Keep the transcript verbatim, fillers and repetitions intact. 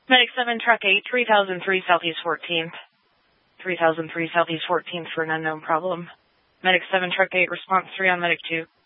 Medic seven, Truck eight, three thousand three Southeast fourteenth. three thousand three Southeast fourteenth for an unknown problem. Medic seven, Truck eight, response three on Medic two.